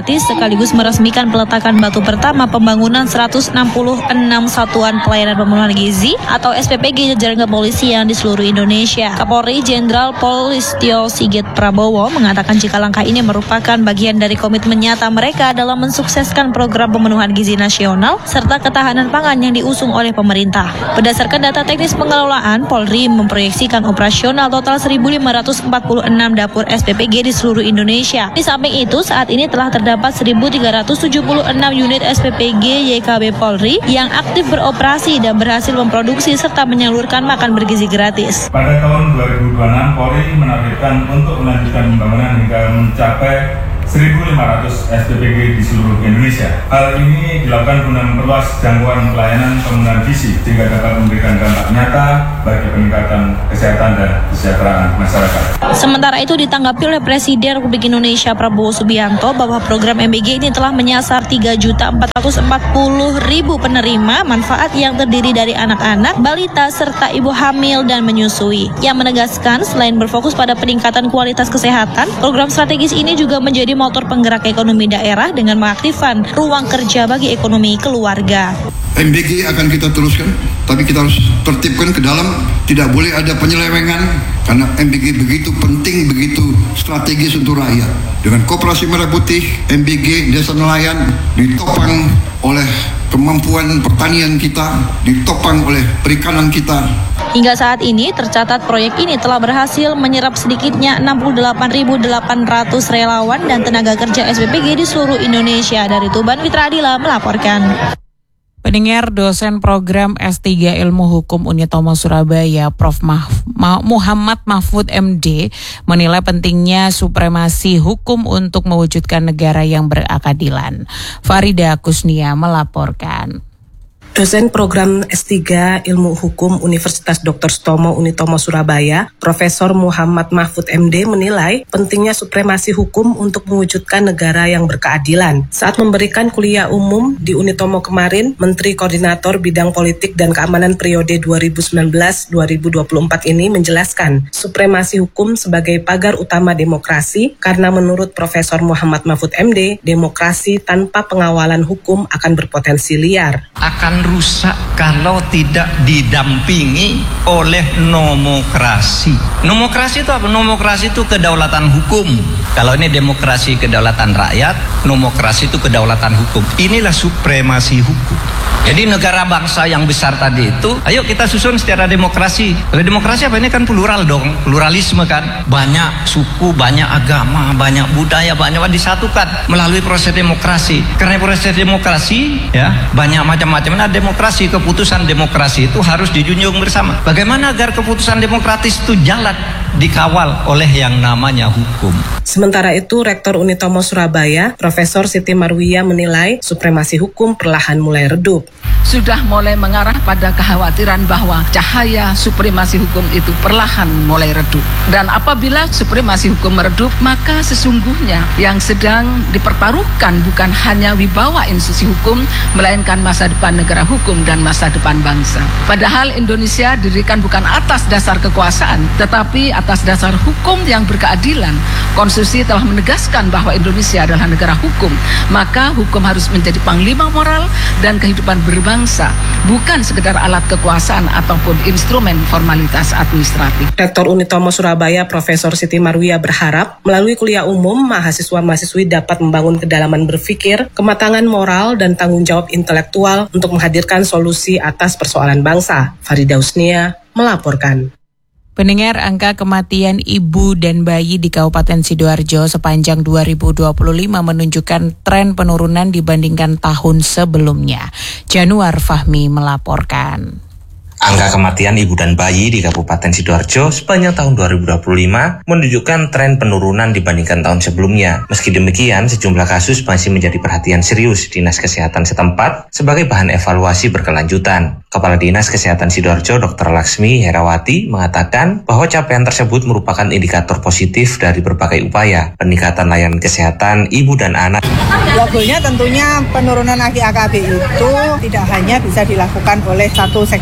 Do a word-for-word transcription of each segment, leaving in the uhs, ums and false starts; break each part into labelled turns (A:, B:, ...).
A: gratis sekaligus meresmikan peletakan batu pertama pembangunan seratus enam puluh enam Satuan Pelayanan Pemenuhan Gizi atau S P P G jajaran kepolisian di seluruh Indonesia. Kapolri Jenderal Polistio Sigit Prabowo mengatakan jika langkah ini merupakan bagian dari komitmen nyata mereka dalam mensukseskan program pemenuhan gizi nasional serta ketahanan pangan yang diusung oleh pemerintah. Berdasarkan data teknis pengelolaan, Polri memproyeksikan operasional total seribu lima ratus empat puluh enam dapur S P P G di seluruh Indonesia. Di samping itu, saat ini telah terdapat seribu tiga ratus tujuh puluh enam unit S P P G Y K B Polri yang aktif beroperasi dan berhasil memproduksi serta menyalurkan makan bergizi gratis.
B: Pada tahun dua ribu dua puluh enam, Polri menargetkan untuk melanjutkan pembangunan hingga mencapai seribu lima ratus S P P G di seluruh Indonesia. Hal ini dilakukan guna memperluas jangkauan pelayanan pemenuhan gizi sehingga dapat memberikan dampak nyata bagi peningkatan kesehatan dan kesejahteraan masyarakat.
A: Sementara itu ditanggapi oleh Presiden Republik Indonesia Prabowo Subianto bahwa program M B G ini telah menyasar tiga juta empat ratus empat puluh ribu penerima manfaat yang terdiri dari anak-anak, balita, serta ibu hamil dan menyusui. Yang menegaskan selain berfokus pada peningkatan kualitas kesehatan, program strategis ini juga menjadi motor penggerak ekonomi daerah dengan mengaktifkan ruang kerja bagi ekonomi keluarga.
C: M B G akan kita teruskan, tapi kita harus tertibkan ke dalam, tidak boleh ada penyelewengan, karena M B G begitu penting, begitu strategis untuk rakyat. Dengan Koperasi Merah Putih, M B G Desa Nelayan ditopang oleh kemampuan pertanian kita, ditopang oleh perikanan kita.
A: Hingga saat ini tercatat proyek ini telah berhasil menyerap sedikitnya enam puluh delapan ribu delapan ratus relawan dan tenaga kerja S P P G di seluruh Indonesia. Dari Tuban, Fitra Adila melaporkan.
D: Pendengar, dosen program S tiga Ilmu Hukum Unitomo Surabaya, Profesor Mah- Muhammad Mahfud M D menilai pentingnya supremasi hukum untuk mewujudkan negara yang berkeadilan. Farida Kusnia melaporkan.
E: Dosen program S tiga Ilmu Hukum Universitas Doktor Sutomo Unitomo Surabaya, Profesor Muhammad Mahfud M D menilai pentingnya supremasi hukum untuk mewujudkan negara yang berkeadilan. Saat memberikan kuliah umum di Unitomo kemarin, Menteri Koordinator Bidang Politik dan Keamanan periode dua ribu sembilan belas sampai dua ribu dua puluh empat ini menjelaskan supremasi hukum sebagai pagar utama demokrasi karena menurut Profesor Muhammad Mahfud M D, demokrasi tanpa pengawalan hukum akan berpotensi liar.
F: Akan rusak kalau tidak didampingi oleh nomokrasi. Nomokrasi itu apa? Nomokrasi itu kedaulatan hukum. Kalau ini demokrasi kedaulatan rakyat, nomokrasi itu kedaulatan hukum. Inilah supremasi hukum. Jadi negara bangsa yang besar tadi itu, ayo kita susun secara demokrasi. Kalau demokrasi apa? Ini kan plural dong, pluralisme kan. Banyak suku, banyak agama, banyak budaya, banyak disatukan melalui proses demokrasi. Karena proses demokrasi, ya banyak macam-macam. Nah, demokrasi, keputusan demokrasi itu harus dijunjung bersama. Bagaimana agar keputusan demokratis itu jalan, dikawal oleh yang namanya hukum.
E: Sementara itu, Rektor Unitomo Surabaya, Profesor Siti Marwiyah menilai supremasi hukum perlahan mulai redup.
G: Sudah mulai mengarah pada kekhawatiran bahwa cahaya supremasi hukum itu perlahan mulai redup. Dan apabila supremasi hukum meredup, maka sesungguhnya yang sedang dipertaruhkan bukan hanya wibawa institusi hukum, melainkan masa depan negara hukum dan masa depan bangsa. Padahal Indonesia didirikan bukan atas dasar kekuasaan, tetapi atas dasar hukum yang berkeadilan. Konstitusi telah menegaskan bahwa Indonesia adalah negara hukum, maka hukum harus menjadi panglima moral dan kehidupan berbangsa, bukan sekedar alat kekuasaan ataupun instrumen formalitas administratif.
E: Rektor Unitomo Surabaya, Profesor Siti Marwiyah berharap melalui kuliah umum, mahasiswa-mahasiswi dapat membangun kedalaman berpikir, kematangan moral, dan tanggung jawab intelektual untuk menghadirkan solusi atas persoalan bangsa. Farida Usnia melaporkan.
D: Pendengar, angka kematian ibu dan bayi di Kabupaten Sidoarjo sepanjang dua ribu dua puluh lima menunjukkan tren penurunan dibandingkan tahun sebelumnya. Januar Fahmi melaporkan.
H: Angka kematian ibu dan bayi di Kabupaten Sidoarjo sepanjang tahun dua ribu dua puluh lima menunjukkan tren penurunan dibandingkan tahun sebelumnya. Meski demikian, sejumlah kasus masih menjadi perhatian serius Dinas Kesehatan setempat sebagai bahan evaluasi berkelanjutan. Kepala Dinas Kesehatan Sidoarjo, Doktor Laksmi Herawati, mengatakan bahwa capaian tersebut merupakan indikator positif dari berbagai upaya peningkatan layanan kesehatan ibu dan anak.
I: Ya, goalnya tentunya penurunan angka A K B itu tidak hanya bisa dilakukan oleh satu sektor saja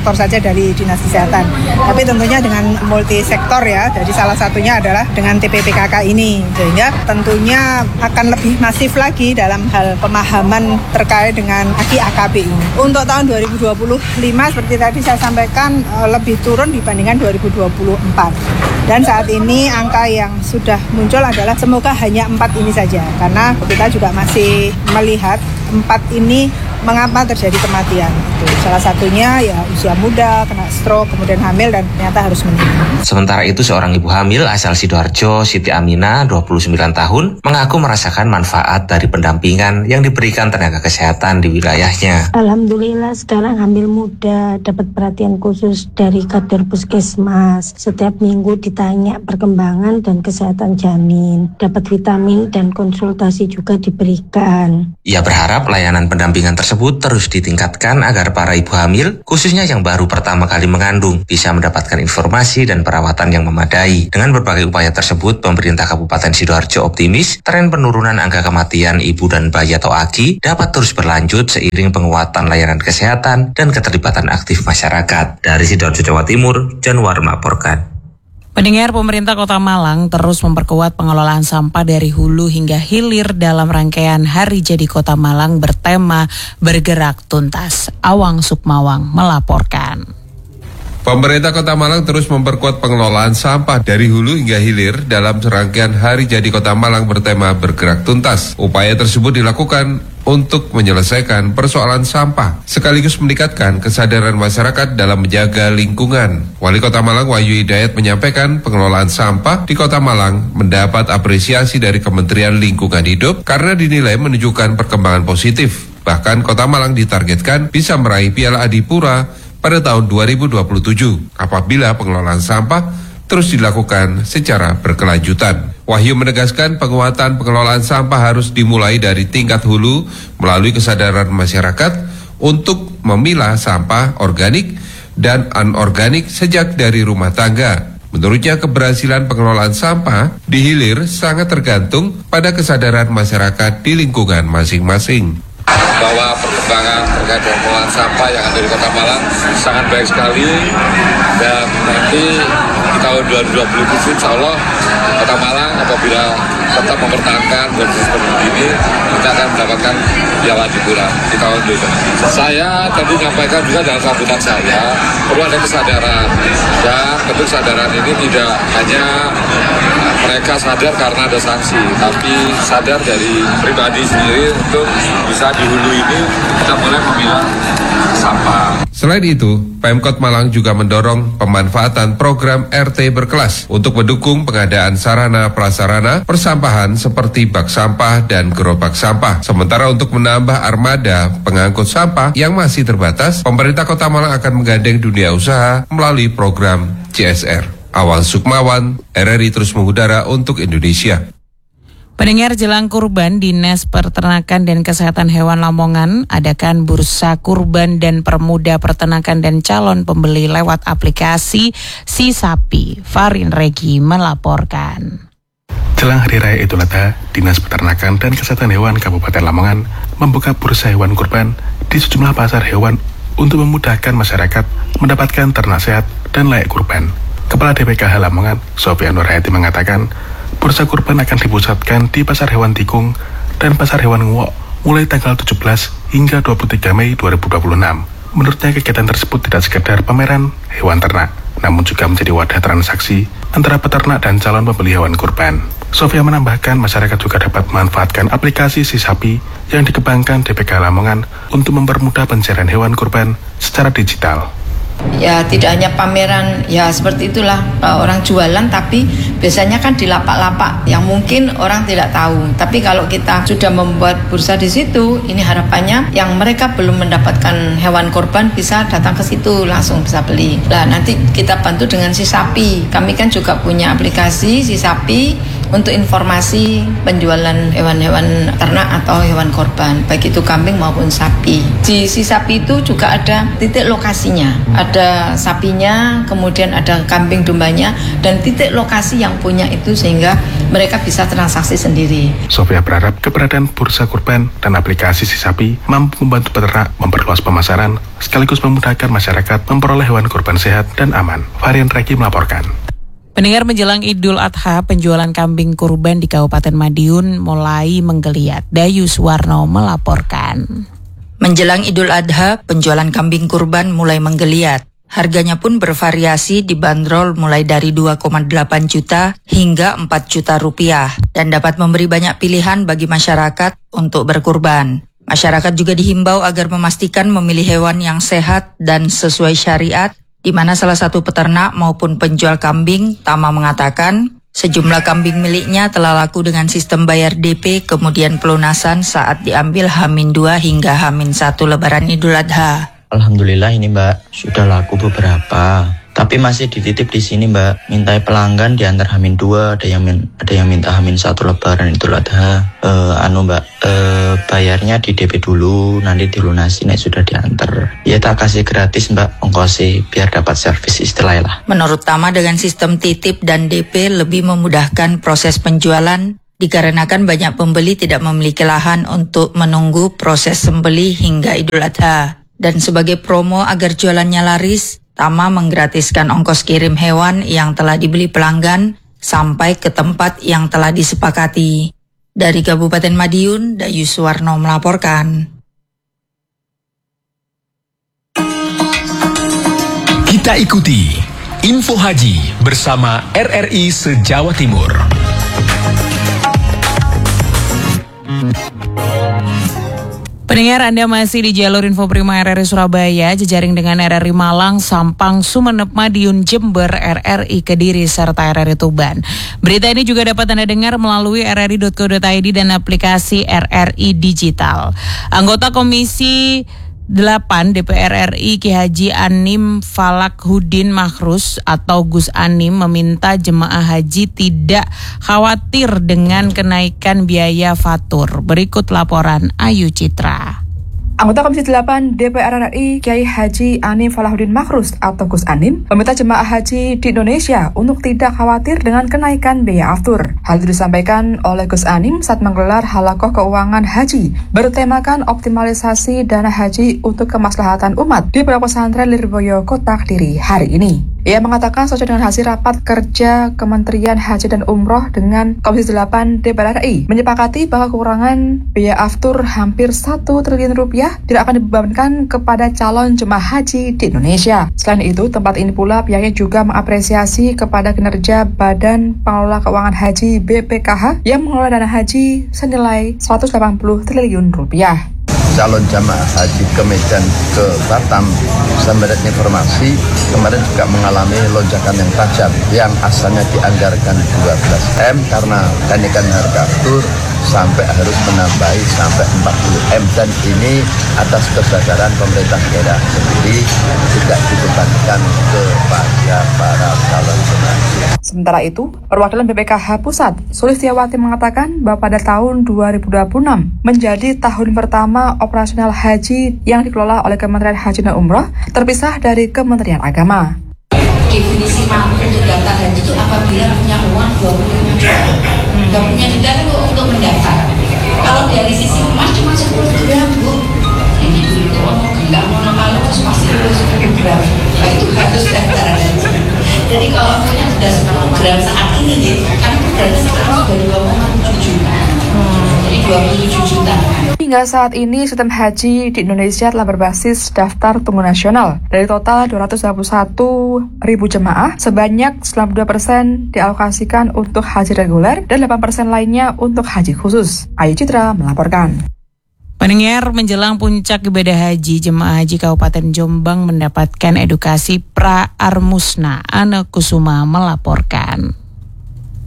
I: dari Dinas Kesehatan. Tapi tentunya dengan multi sektor ya, jadi salah satunya adalah dengan T P P K K ini. Sehingga tentunya akan lebih masif lagi dalam hal pemahaman terkait dengan A K I A K B ini. Untuk tahun dua ribu dua puluh lima seperti tadi saya sampaikan lebih turun dibandingkan dua ribu dua puluh empat. Dan saat ini angka yang sudah muncul adalah semoga hanya empat ini saja. Karena kita juga masih melihat empat ini mengapa terjadi kematian. Itu salah satunya ya usia muda, kena stroke, kemudian hamil dan ternyata harus meninggal.
H: Sementara itu seorang ibu hamil asal Sidoarjo, Siti Aminah, dua puluh sembilan tahun, mengaku merasakan manfaat dari pendampingan yang diberikan tenaga kesehatan di wilayahnya.
J: Alhamdulillah sekarang hamil muda, dapat perhatian khusus dari kader puskesmas. Setiap minggu ditanya perkembangan dan kesehatan janin, dapat vitamin dan konsultasi juga diberikan.
H: Ia berharap layanan pendampingan tersebut terus ditingkatkan agar para ibu hamil, khususnya yang baru pertama kali mengandung, bisa mendapatkan informasi dan perawatan yang memadai. Dengan berbagai upaya tersebut, pemerintah Kabupaten Sidoarjo optimis tren penurunan angka kematian ibu dan bayi atau A K I dapat terus berlanjut seiring penguatan layanan kesehatan dan keterlibatan aktif masyarakat. Dari Sidoarjo, Jawa Timur, Januar melaporkan.
D: Pendengar, pemerintah Kota Malang terus memperkuat pengelolaan sampah dari hulu hingga hilir dalam rangkaian Hari Jadi Kota Malang bertema Bergerak Tuntas. Awang Sukmawang melaporkan.
K: Pemerintah Kota Malang terus memperkuat pengelolaan sampah dari hulu hingga hilir dalam serangkaian Hari Jadi Kota Malang bertema Bergerak Tuntas. Upaya tersebut dilakukan untuk menyelesaikan persoalan sampah, sekaligus meningkatkan kesadaran masyarakat dalam menjaga lingkungan. Wali Kota Malang Wahyu Hidayat menyampaikan pengelolaan sampah di Kota Malang mendapat apresiasi dari Kementerian Lingkungan Hidup karena dinilai menunjukkan perkembangan positif. Bahkan Kota Malang ditargetkan bisa meraih Piala Adipura pada tahun dua ribu dua puluh tujuh apabila pengelolaan sampah terus dilakukan secara berkelanjutan. Wahyu menegaskan penguatan pengelolaan sampah harus dimulai dari tingkat hulu melalui kesadaran masyarakat untuk memilah sampah organik dan anorganik sejak dari rumah tangga. Menurutnya keberhasilan pengelolaan sampah di hilir sangat tergantung pada kesadaran masyarakat di lingkungan masing-masing.
L: Bahwa perkembangan terkait dengan pengelolaan sampah yang ada di Kota Malang sangat baik sekali, dan nanti di tahun dua ribu dua puluh tujuh insya Allah Kota Malang apabila tetap mempertahankan dan seperti ini kita akan mendapatkan Piala Adipura di tahun ini. Saya tadi menyampaikan juga dalam sambutan saya perlu ada kesadaran, dan tentu kesadaran ini tidak hanya mereka sadar karena ada sanksi, tapi sadar dari pribadi sendiri untuk bisa di hulu ini kita boleh memilah sampah.
K: Selain itu, Pemkot Malang juga mendorong pemanfaatan program R T berkelas untuk mendukung pengadaan sarana prasarana persampahan seperti bak sampah dan gerobak sampah. Sementara untuk menambah armada pengangkut sampah yang masih terbatas, pemerintah Kota Malang akan menggandeng dunia usaha melalui program C S R. Awang Sukmawan, R R I terus mengudara untuk Indonesia.
D: Pendengar, jelang kurban, Dinas Peternakan dan Kesehatan Hewan Lamongan adakan bursa kurban dan permuda peternakan dan calon pembeli lewat aplikasi Si Sapi. Farin Regi melaporkan.
M: Jelang Hari Raya Idul Adha, Dinas Peternakan dan Kesehatan Hewan Kabupaten Lamongan membuka bursa hewan kurban di sejumlah pasar hewan untuk memudahkan masyarakat mendapatkan ternak sehat dan layak kurban. Kepala D P K H Lamongan, Sofian Nurhayati mengatakan, bursa kurban akan dipusatkan di Pasar Hewan Tikung dan Pasar Hewan Nguok mulai tanggal tujuh belas hingga dua puluh tiga Mei dua ribu dua puluh enam. Menurutnya kegiatan tersebut tidak sekedar pameran hewan ternak, namun juga menjadi wadah transaksi antara peternak dan calon pembeli hewan kurban. Sofia menambahkan masyarakat juga dapat memanfaatkan aplikasi Si Sapi yang dikembangkan D P K Lamongan untuk mempermudah pencarian hewan kurban secara digital.
N: Ya tidak hanya pameran, ya seperti itulah uh, orang jualan, tapi biasanya kan di lapak-lapak yang mungkin orang tidak tahu. Tapi kalau kita sudah membuat bursa di situ, ini harapannya yang mereka belum mendapatkan hewan korban bisa datang ke situ langsung bisa beli. Nah nanti kita bantu dengan Si Sapi. Kami kan juga punya aplikasi Si Sapi untuk informasi penjualan hewan-hewan ternak atau hewan korban, baik itu kambing maupun sapi. Di si sapi itu juga ada titik lokasinya, ada sapinya, kemudian ada kambing dombanya, dan titik lokasi yang punya itu sehingga mereka bisa transaksi sendiri.
M: Sofia berharap keberadaan bursa kurban dan aplikasi si sapi mampu membantu peternak memperluas pemasaran sekaligus memudahkan masyarakat memperoleh hewan kurban sehat dan aman. Varian Reki melaporkan.
D: Pendengar, menjelang Idul Adha, penjualan kambing kurban di Kabupaten Madiun mulai menggeliat. Dayu Suwarno melaporkan.
O: Menjelang Idul Adha, penjualan kambing kurban mulai menggeliat. Harganya pun bervariasi, dibanderol mulai dari dua koma delapan juta hingga empat juta rupiah dan dapat memberi banyak pilihan bagi masyarakat untuk berkurban. Masyarakat juga dihimbau agar memastikan memilih hewan yang sehat dan sesuai syariat, di mana salah satu peternak maupun penjual kambing, Tama, mengatakan sejumlah kambing miliknya telah laku dengan sistem bayar D P kemudian pelunasan saat diambil H minus dua hingga H minus satu Lebaran Idul Adha.
P: Alhamdulillah ini Mbak, sudah laku beberapa. Tapi masih dititip di sini Mbak, mintai pelanggan di antar H minus dua, ada yang min, ada yang minta H minus satu Lebaran Idul Adha. Eh, anu Mbak, eh, bayarnya di D P dulu, nanti dilunasi nek sudah diantar. Ya tak kasih gratis Mbak, ongkosi biar dapat servis istilahnya lah.
O: Menurut Tama, dengan sistem titip dan D P lebih memudahkan proses penjualan dikarenakan banyak pembeli tidak memiliki lahan untuk menunggu proses sembelih hingga Idul Adha. Dan sebagai promo agar jualannya laris, Tama menggratiskan ongkos kirim hewan yang telah dibeli pelanggan sampai ke tempat yang telah disepakati. Dari Kabupaten Madiun, Dayu Suwarno melaporkan.
Q: Kita ikuti Info Haji bersama R R I se-Jawa Timur.
D: Pendengar, Anda masih di jalur Info Prima R R I Surabaya, jejaring dengan R R I Malang, Sampang, Sumeneb, Madiun, Jember, R R I Kediri, serta R R I Tuban. Berita ini juga dapat Anda dengar melalui r r i dot co dot i d dan aplikasi R R I Digital. Anggota Komisi delapan D P R R I Ki Haji Anim Falakhudin Makhrus atau Gus Anim meminta jemaah haji tidak khawatir dengan kenaikan biaya fatur. Berikut laporan Ayu Citra.
R: Anggota Komisi delapan D P R R I Kiai Haji Anim Falakhudin Makhrus atau Gus Anim meminta jemaah haji di Indonesia untuk tidak khawatir dengan kenaikan biaya aftur. Hal itu disampaikan oleh Gus Anim saat menggelar halakoh keuangan haji bertemakan optimalisasi dana haji untuk kemaslahatan umat di Pondok Pesantren Lirboyo, Kota Kediri hari ini. Ia mengatakan sesuai dengan hasil rapat kerja Kementerian Haji dan Umroh dengan Komisi delapan D P R R I menyepakati bahwa kekurangan biaya aftur hampir satu triliun rupiah tidak akan dibebankan kepada calon jemaah haji di Indonesia. Selain itu, tempat ini pula pihaknya juga mengapresiasi kepada kinerja Badan Pengelola Keuangan Haji B P K H yang mengelola dana haji senilai seratus delapan puluh triliun rupiah.
S: Calon jamaah haji ke Medan, ke Batam, saya mendapat informasi kemarin juga mengalami lonjakan yang tajam yang asalnya dianggarkan dua belas M karena kenaikan harga aftur sampai harus menambahi sampai empat puluh M, dan ini atas kesadaran pemerintah daerah sendiri tidak dibebankan kepada para calon jemaah.
R: Sementara itu, perwakilan B P K H Pusat, Sulistiawati, mengatakan bahwa pada tahun dua ribu dua puluh enam menjadi tahun pertama operasional haji yang dikelola oleh Kementerian Haji dan Umroh terpisah dari Kementerian Agama.
T: Definisi mampu untuk daftar haji itu apabila punya uang dua puluh lima juta. Gak punya juga untuk mendaftar. Kalau dari sisi emas cuma sepuluh gram, Bu. Jadi itu nggak mau nama terus masih terus sepuluh gram. Nah itu harus daftar haji. Jadi kalau punya sudah sepuluh gram saat ini, gitu, kan berarti sekarang sudah dua koma tujuh juta. Jadi dua puluh tujuh juta.
R: Hingga saat ini, sistem haji di Indonesia telah berbasis daftar tunggu nasional. Dari total dua ratus dua puluh satu ribu jemaah, sebanyak sembilan puluh dua persen dialokasikan untuk haji reguler dan delapan persen lainnya untuk haji khusus. Ayu Citra melaporkan.
D: Pendengar, menjelang puncak ibadah haji, jemaah haji Kabupaten Jombang mendapatkan edukasi pra-armusna. Ana Kusuma melaporkan.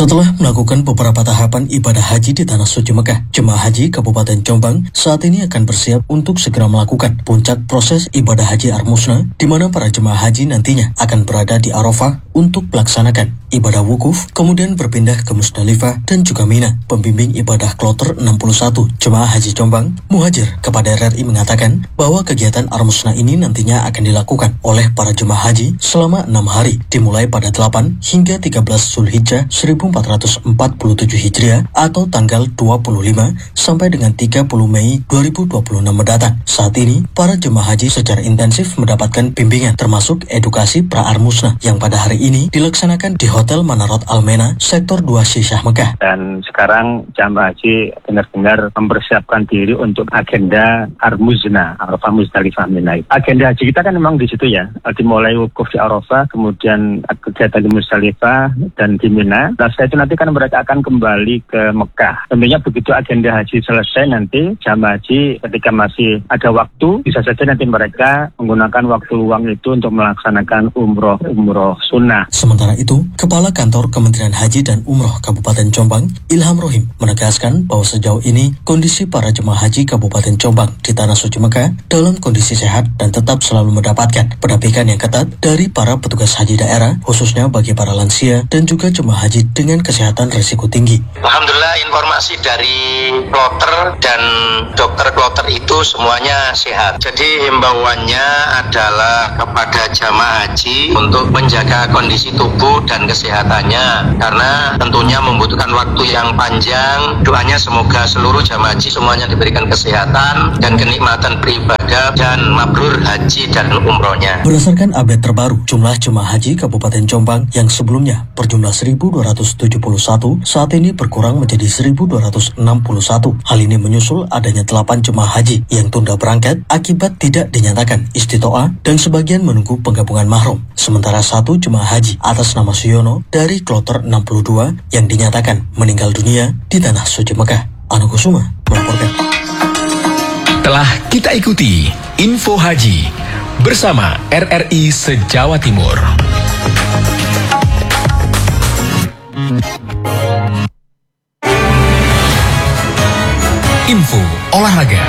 U: Setelah melakukan beberapa tahapan ibadah haji di Tanah Suci Mekah, jemaah haji Kabupaten Jombang saat ini akan bersiap untuk segera melakukan puncak proses ibadah haji Ar-Musna, di mana para jemaah haji nantinya akan berada di Arafah untuk melaksanakan ibadah wukuf, kemudian berpindah ke Musdalifah dan juga Mina. Pembimbing ibadah kloter enam puluh satu Jemaah Haji Jombang, Muhajir kepada R R I mengatakan bahwa kegiatan Ar-Musna ini nantinya akan dilakukan oleh para jemaah haji selama enam hari, dimulai pada delapan hingga tiga belas Zulhijjah seribu empat ratus empat puluh tujuh Hijriah atau tanggal dua puluh lima sampai dengan tiga puluh Mei dua ribu dua puluh enam mendatang. Saat ini, para jemaah haji secara intensif mendapatkan bimbingan termasuk edukasi pra-Ar-Musna yang pada hari ini dilaksanakan di Hotel Manarot Almena, Sektor dua Syisyah Mekah.
V: Dan sekarang jamaah haji benar-benar mempersiapkan diri untuk agenda Ar-Musna, Arafah Musdalifah Mina. Agenda haji kita kan memang di situ ya, dimulai wukuf di Arafah, kemudian kegiatan di Musdalifah dan di Mina. Nah, setelah itu nanti kan mereka akan kembali ke Mekah. Tentunya begitu agenda haji selesai nanti, jamaah haji ketika masih ada waktu, bisa saja nanti mereka menggunakan waktu luang itu untuk melaksanakan umroh-umroh sunnah.
U: Sementara itu, Kepala Kantor Kementerian Haji dan Umroh Kabupaten Jombang, Ilham Rohim, menegaskan bahwa sejauh ini kondisi para jemaah haji Kabupaten Jombang di Tanah Suci Mekah dalam kondisi sehat dan tetap selalu mendapatkan pendampingan yang ketat dari para petugas haji daerah, khususnya bagi para lansia dan juga jemaah haji dengan kesehatan risiko tinggi.
W: Alhamdulillah, informasi dari kloter dan dokter kloter itu semuanya sehat. Jadi himbauannya adalah kepada jamaah haji untuk menjaga kondisi tubuh dan kesehatannya, karena tentunya membutuhkan waktu yang panjang. Doanya semoga seluruh jamaah haji semuanya diberikan kesehatan dan kenikmatan beribadah dan mabrur haji dan umrohnya.
U: Berdasarkan update terbaru, jumlah jemaah haji Kabupaten Jombang yang sebelumnya berjumlah seribu dua ratus tujuh puluh satu saat ini berkurang menjadi seribu dua ratus enam puluh satu. Hal ini menyusul adanya delapan jemaah haji yang tunda berangkat akibat tidak dinyatakan istitoah dan sebagian menunggu penggabungan mahrum. Sementara satu jemaah haji atas nama Suyono dari kloter enam puluh dua yang dinyatakan meninggal dunia di Tanah Suci Mekah. Anu Kusuma melaporkan.
Q: Telah kita ikuti Info Haji bersama R R I se-Jawa Timur. Info olahraga.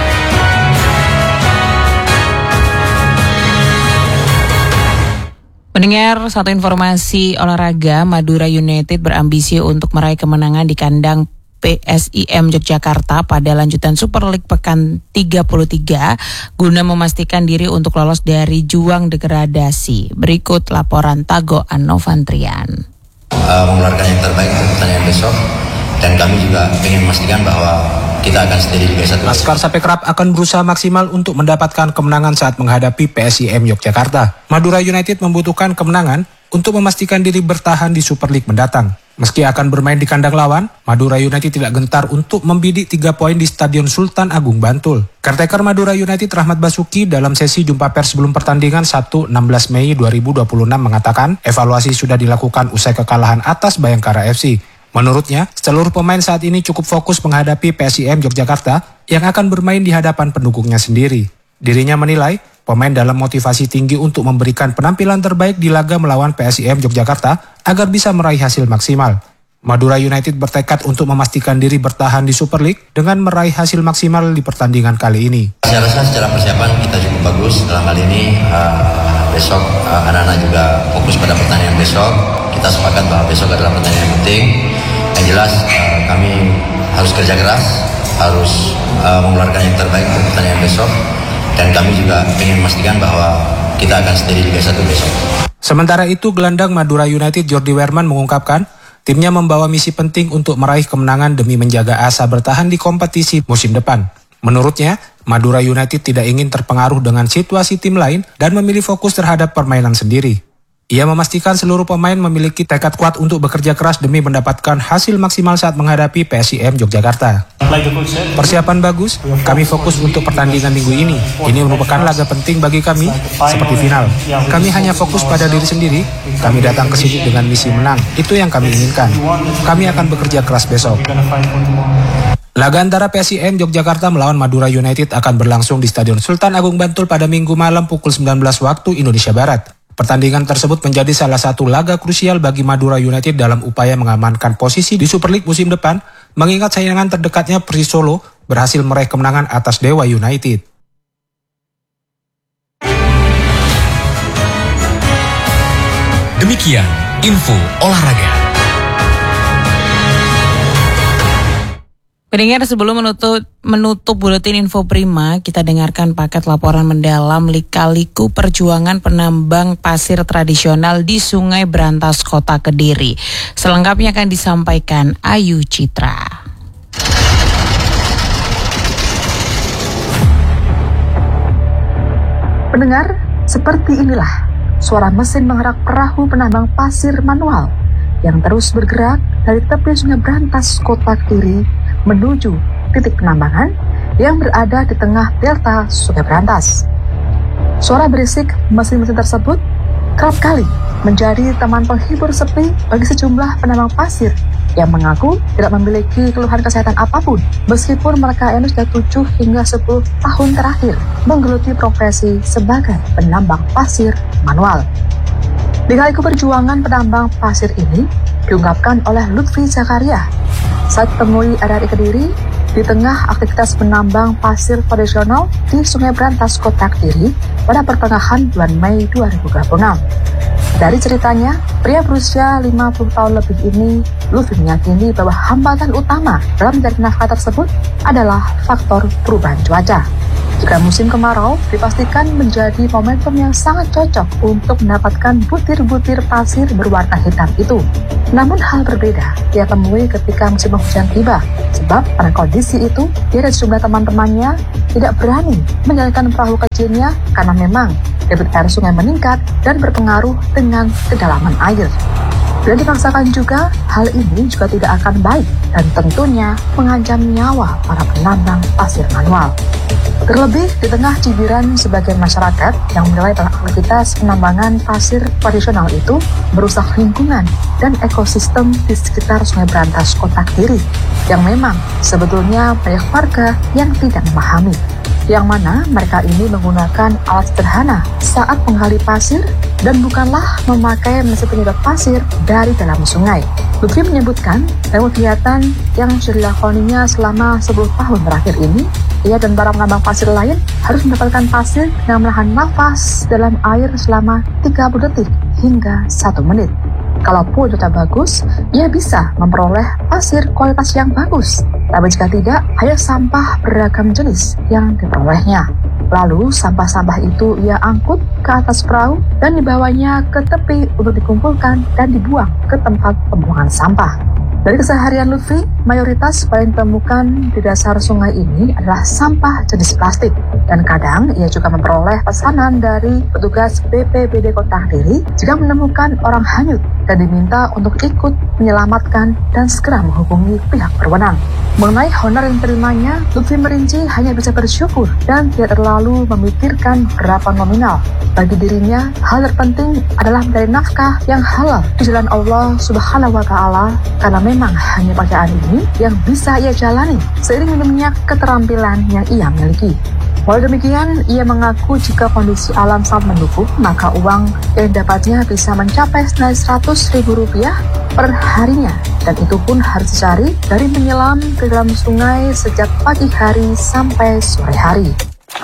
D: Mendengar satu informasi olahraga, Madura United berambisi untuk meraih kemenangan di kandang P S I M Yogyakarta pada lanjutan Super League pekan tiga puluh tiga guna memastikan diri untuk lolos dari juang degradasi. Berikut laporan Tago Anovantrian.
X: Uh, mengeluarkan yang terbaik untuk pertandingan besok, dan kami juga ingin memastikan bahwa kita akan stay di Liga satu.
Y: Laskar Sapekrap akan berusaha maksimal untuk mendapatkan kemenangan saat menghadapi P S I M Yogyakarta. Madura United membutuhkan kemenangan untuk memastikan diri bertahan di Super League mendatang. Meski akan bermain di kandang lawan, Madura United tidak gentar untuk membidik tiga poin di Stadion Sultan Agung Bantul. Caretaker Madura United Rahmat Basuki dalam sesi jumpa pers sebelum pertandingan Sabtu enam belas Mei dua ribu dua puluh enam mengatakan evaluasi sudah dilakukan usai kekalahan atas Bayangkara F C. Menurutnya, seluruh pemain saat ini cukup fokus menghadapi P S I M Yogyakarta yang akan bermain di hadapan pendukungnya sendiri. Dirinya menilai, pemain dalam motivasi tinggi untuk memberikan penampilan terbaik di laga melawan P S I M Yogyakarta agar bisa meraih hasil maksimal. Madura United bertekad untuk memastikan diri bertahan di Super League dengan meraih hasil maksimal di pertandingan kali ini.
X: Saya rasa secara persiapan kita cukup bagus dalam hal ini. Uh, besok uh, anak-anak juga fokus pada pertandingan besok. Kita sepakat bahwa besok adalah pertandingan penting. Yang jelas uh, kami harus kerja keras, harus uh, mengeluarkan yang terbaik untuk pertandingan besok. Dan kami juga ingin memastikan bahwa kita akan stay di Liga satu besok.
Y: Sementara itu, gelandang Madura United Jordi Werman mengungkapkan, timnya membawa misi penting untuk meraih kemenangan demi menjaga asa bertahan di kompetisi musim depan. Menurutnya, Madura United tidak ingin terpengaruh dengan situasi tim lain dan memilih fokus terhadap permainan sendiri. Ia memastikan seluruh pemain memiliki tekad kuat untuk bekerja keras demi mendapatkan hasil maksimal saat menghadapi P S I M Yogyakarta. Persiapan bagus, kami fokus untuk pertandingan minggu ini. Ini merupakan laga penting bagi kami, seperti final. Kami hanya fokus pada diri sendiri, kami datang ke sini dengan misi menang. Itu yang kami inginkan. Kami akan bekerja keras besok. Laga antara P S I M Yogyakarta melawan Madura United akan berlangsung di Stadion Sultan Agung Bantul pada Minggu malam pukul sembilan belas waktu Indonesia Barat. Pertandingan tersebut menjadi salah satu laga krusial bagi Madura United dalam upaya mengamankan posisi di Super League musim depan, mengingat saingan terdekatnya Persis Solo berhasil meraih kemenangan atas Dewa United.
Q: Demikian info olahraga.
D: Pendengar, sebelum menutup menutup buletin Info Prima, kita dengarkan paket laporan mendalam lika-liku perjuangan penambang pasir tradisional di Sungai Brantas, Kota Kediri. Selengkapnya akan disampaikan Ayu Citra.
R: Pendengar, seperti inilah suara mesin mengerak perahu penambang pasir manual yang terus bergerak dari tepi Sungai Brantas, Kota Kediri menuju titik penambangan yang berada di tengah delta Sungai Brantas. Suara berisik mesin-mesin tersebut kerap kali menjadi teman penghibur sepi bagi sejumlah penambang pasir yang mengaku tidak memiliki keluhan kesehatan apapun meskipun mereka ini sudah tujuh hingga sepuluh tahun terakhir menggeluti profesi sebagai penambang pasir manual. Lika-liku perjuangan penambang pasir ini diungkapkan oleh Lutfi Zakaria saat temui R R I Kediri di tengah aktivitas penambang pasir tradisional di Sungai Brantas, Kota Kediri pada pertengahan bulan Mei dua ribu dua puluh enam. Dari ceritanya, pria berusia lima puluh tahun lebih ini, Lutfi meyakini bahwa hambatan utama dalam mencari nafkah tersebut adalah faktor perubahan cuaca. Jika musim kemarau, dipastikan menjadi momentum yang sangat cocok untuk mendapatkan butir-butir pasir berwarna hitam itu. Namun hal berbeda ia temui ketika musim hujan tiba, sebab pada kondisi itu, dia dan sejumlah teman-temannya tidak berani menjalankan perahu kecilnya karena memang debit air sungai meningkat dan berpengaruh dengan kedalaman air. Dan dipaksakan juga, hal ini juga tidak akan baik dan tentunya mengancam nyawa para penambang pasir manual. Terlebih di tengah cibiran sebagian masyarakat yang menilai bahwa aktivitas penambangan pasir tradisional itu merusak lingkungan dan ekosistem di sekitar Sungai Brantas, Kota Kediri, yang memang sebetulnya banyak warga yang tidak memahami, yang mana mereka ini menggunakan alat sederhana saat menggali pasir dan bukanlah memakai mesin penyedot pasir dari dalam sungai. Lutfi menyebutkan dalam kegiatan yang sudah dilakoninya selama sepuluh tahun terakhir ini, ia dan para penambang pasir lain harus mendapatkan pasir dengan menahan nafas dalam air selama tiga puluh detik hingga satu menit. Kalaupun cuaca bagus, ia bisa memperoleh pasir kualitas yang bagus. Tapi jika tidak, hanya sampah beragam jenis yang diperolehnya. Lalu sampah-sampah itu ia angkut ke atas perahu dan dibawanya ke tepi untuk dikumpulkan dan dibuang ke tempat pembuangan sampah. Dari keseharian Lutfi, mayoritas paling ditemukan di dasar sungai ini adalah sampah jenis plastik. Dan kadang ia juga memperoleh pesanan dari petugas B P B D Kota Kediri jika menemukan orang hanyut dan diminta untuk ikut menyelamatkan dan segera menghubungi pihak berwenang. Mengenai honor yang terimanya, Lutfi merinci hanya bisa bersyukur dan tidak terlalu memikirkan berapa nominal. Bagi dirinya, hal terpenting adalah mencari nafkah yang halal di jalan Allah Subhanahu wa Ta'ala, karena memang hanya pekerjaan ini yang bisa ia jalani seiring minimnya keterampilan yang ia miliki. Walau demikian, ia mengaku jika kondisi alam sangat mendukung, maka uang yang didapatnya bisa mencapai senilai seratus ribu rupiah per harinya, dan itu pun harus dicari dari menyelam ke dalam sungai sejak pagi hari sampai sore hari.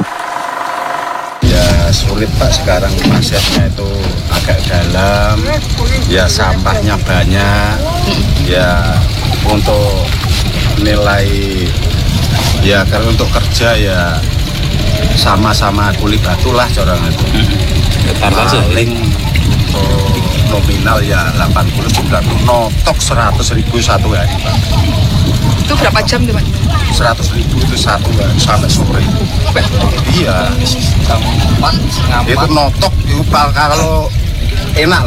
A: Ya sulit Pak, sekarang pasirnya itu agak dalam, ya sampahnya banyak, ya untuk nilai, ya kalau untuk kerja ya sama-sama kuli batu lah corang itu. Paling untuk nominal ya delapan puluh sembilan puluh, notok seratus ribu satu hari Pak.
R: Itu berapa jam tuh Pak?
A: seratus ribu itu satu hari sampai sore. Iya. Itu notok itu kalau enak.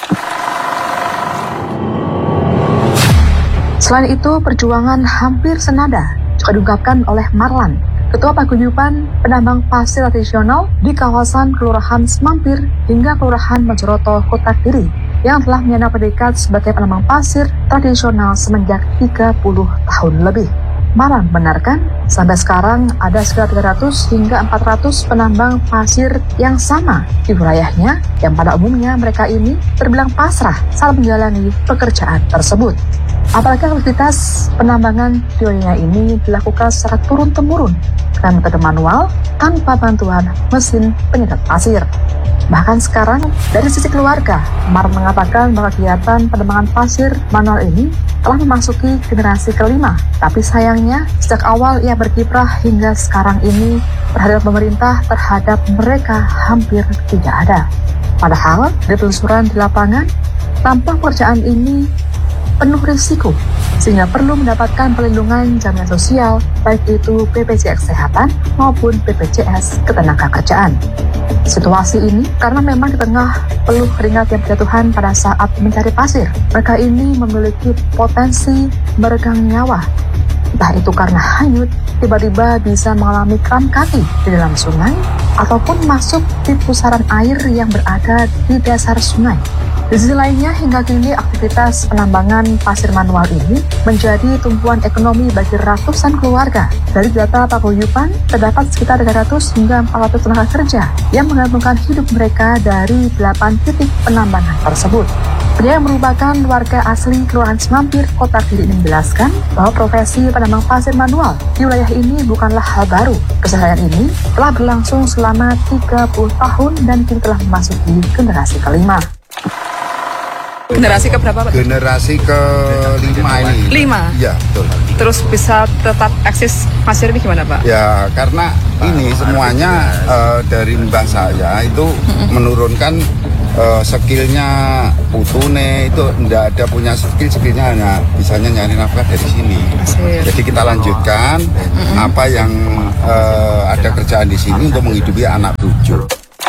R: Selain itu, perjuangan hampir senada juga diungkapkan oleh Marlan, Ketua Paguyuban Penambang Pasir Tradisional di kawasan Kelurahan Semampir hingga Kelurahan Mojokerto, Kota Kediri, yang telah menyandang predikat sebagai penambang pasir tradisional semenjak tiga puluh tahun lebih. Marwan membenarkan sampai sekarang ada sekitar tiga ratus hingga empat ratus penambang pasir yang sama di wilayahnya yang pada umumnya mereka ini terbilang pasrah saat menjalani pekerjaan tersebut. Apalagi aktivitas penambangan di wilayah ini dilakukan secara turun-temurun dengan metode manual tanpa bantuan mesin penyedot pasir. Bahkan sekarang, dari sisi keluarga, Mar mengatakan bahwa kegiatan penambangan pasir manual ini telah memasuki generasi kelima. Tapi sayangnya, sejak awal ia berkiprah hingga sekarang ini, terhadap pemerintah terhadap mereka hampir tidak ada. Padahal, dari penelusuran di lapangan, tampak pekerjaan ini penuh risiko, sehingga perlu mendapatkan perlindungan jaminan sosial, baik itu B P J S Kesehatan maupun B P J S Ketenagakerjaan. Situasi ini karena memang di tengah peluh keringat yang berjatuhan pada saat mencari pasir, mereka ini memiliki potensi meregang nyawa. Entah itu karena hanyut, tiba-tiba bisa mengalami kram kaki di dalam sungai, ataupun masuk di pusaran air yang berada di dasar sungai. Di sisi lainnya, hingga kini aktivitas penambangan pasir manual ini menjadi tumpuan ekonomi bagi ratusan keluarga. Dari data paguyuban, terdapat sekitar tiga ratus hingga empat ratus tenaga kerja yang menggantungkan hidup mereka dari delapan titik penambangan tersebut. Pria yang merupakan warga asli Kelurahan Semampir, Kota Kediri ini menjelaskan bahwa profesi penambang pasir manual di wilayah ini bukanlah hal baru. Keseharian ini telah berlangsung selama tiga puluh tahun dan kini telah memasuki generasi kelima.
B: Generasi keberapa, Pak? Generasi kelima ini. Lima? Iya, betul. Terus bisa tetap eksis pasir ini gimana, Pak? Ya, karena ini semuanya uh, dari mbah saya itu mm-hmm. menurunkan uh, skillnya putune itu tidak ada punya skill, skillnya hanya bisanya nyari nafkah dari sini. Pasir. Jadi kita lanjutkan mm-hmm. apa yang uh, ada kerjaan di sini untuk menghidupi anak tujuh.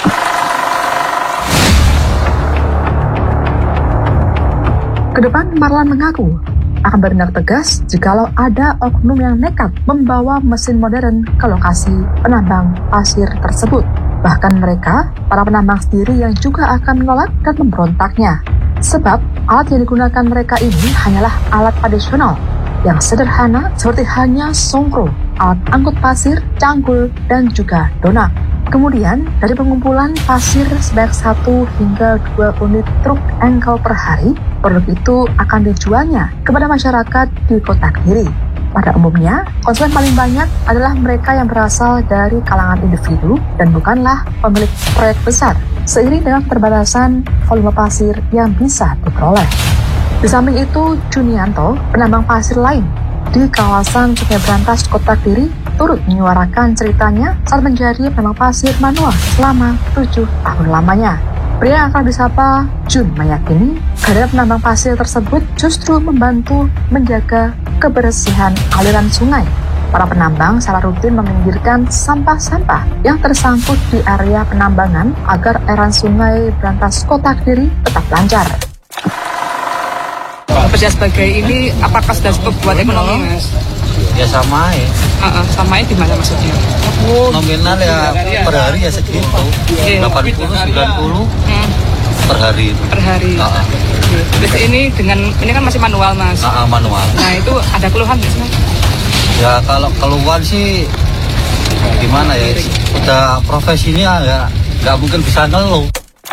R: Kedepan, Marwan mengaku akan bertindak tegas jikalau ada oknum yang nekat membawa mesin modern ke lokasi penambang pasir tersebut. Bahkan mereka, para penambang sendiri yang juga akan menolak dan memberontaknya. Sebab alat yang digunakan mereka ini hanyalah alat tradisional yang sederhana seperti hanya songkro, alat angkut pasir, cangkul, dan juga donak. Kemudian, dari pengumpulan pasir sebanyak satu hingga dua unit truk engkel per hari, produk itu akan dijualnya kepada masyarakat di Kota Kediri. Pada umumnya, konsumen paling banyak adalah mereka yang berasal dari kalangan individu dan bukanlah pemilik proyek besar, seiring dengan keterbatasan volume pasir yang bisa diperoleh. Di samping itu, Junianto, penambang pasir lain di kawasan Sungai Brantas, Kota Kediri, turut menyuarakan ceritanya saat menjadi penambang pasir manual selama tujuh tahun lamanya. Pria yang akan disapa Jun meyakini kehadiran penambang pasir tersebut justru membantu menjaga kebersihan aliran sungai. Para penambang secara rutin meminggirkan sampah-sampah yang tersangkut di area penambangan agar aliran sungai Brantas, Kota Kediri tetap lancar.
B: Bekerja sebagai ini apakah sudah cukup buat ekonomi, Mas?
C: Ya sama ya.
B: Uh-uh, sama ya gimana maksudnya?
C: Nominal ya per hari ya segitu. delapan puluh, sembilan puluh hmm. per hari itu.
B: Per hari. Uh-uh. Terus ini dengan ini kan masih manual, Mas.
C: Uh-uh, manual.
B: Nah, itu ada keluhan nggak sih, Mas?
C: Ya kalau keluhan sih gimana ya? Udah profesinya ya nggak mungkin bisa ngeluh.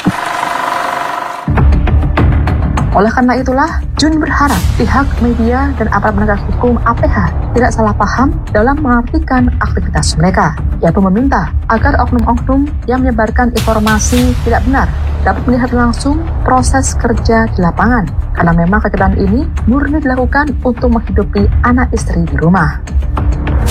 R: Oleh karena itulah, Jun berharap pihak media dan aparat penegak hukum A P H tidak salah paham dalam mengartikan aktivitas mereka, yaitu meminta agar oknum-oknum yang menyebarkan informasi tidak benar dapat melihat langsung proses kerja di lapangan, karena memang kegiatan ini murni dilakukan untuk menghidupi anak istri di rumah.